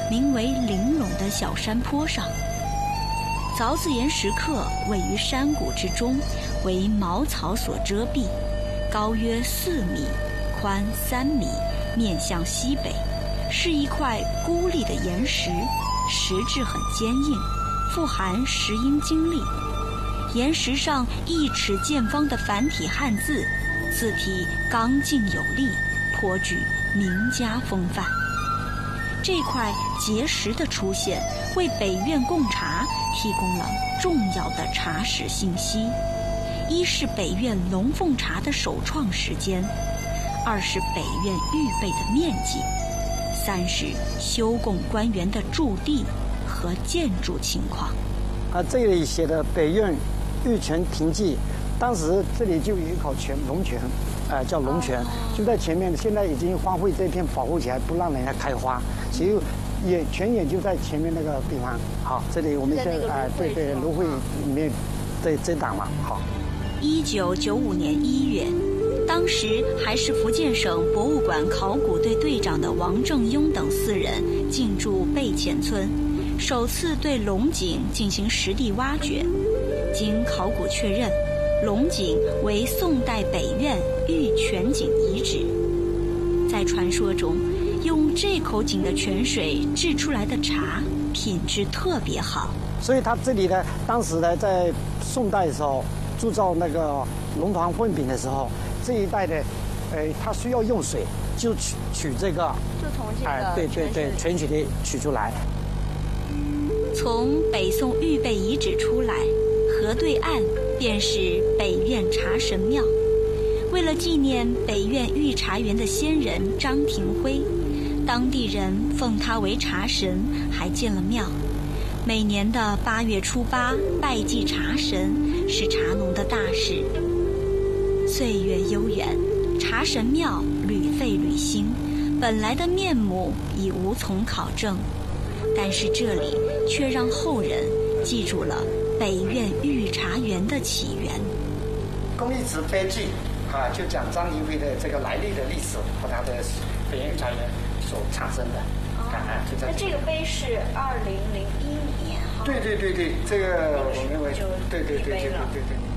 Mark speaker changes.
Speaker 1: 名为玲珑的小山坡上。凿子岩石刻位于山谷之中，为茅草所遮蔽，高约4米，宽3米，面向西北，是一块孤立的岩石，石质很坚硬，富含石英晶粒。岩石上1尺见方的繁体汉字，字体刚劲有力，颇具名家风范。这块碣石的出现，为北苑贡茶提供了重要的茶史信息：一是北苑龙凤茶的首创时间；2是北苑预备的面积；3是修贡官员的驻地和建筑情况。
Speaker 2: 这里写的北苑玉泉亭记，当时这里就有一口泉，龙泉，叫龙泉，就在前面，现在已经荒废这片，保护起来，不让人家开花。其实泉眼就在前面那个地方。好，这里我们对芦荟里面这档嘛。好。
Speaker 1: 1995年1月，当时还是福建省博物馆考古队队长的王正庸等4人进驻贝前村，首次对龙井进行实地挖掘。经考古确认，龙井为宋代北苑玉泉井遗址。在传说中，用这口井的泉水制出来的茶品质特别好，
Speaker 2: 所以它这里呢，当时呢，在宋代的时候铸造那个龙团混饼的时候，这一带的，它需要用水，就取这个，
Speaker 3: 就从这个
Speaker 2: 泉水里取出来。
Speaker 1: 从北宋预备遗址出来，河对岸便是北苑茶神庙。为了纪念北苑御茶园的先人张廷辉，当地人奉他为茶神，还建了庙。每年的8月初8拜祭茶神是茶农的大事。岁月悠远，茶神庙屡废屡兴，本来的面目已无从考证，但是这里却让后人记住了北苑御茶园的起源。
Speaker 2: 公益祠碑记就讲张廷辉的这个来历的历史和他的北苑御茶园所产生的。
Speaker 3: 那这个碑是2001年。
Speaker 2: 对，这个我认为对。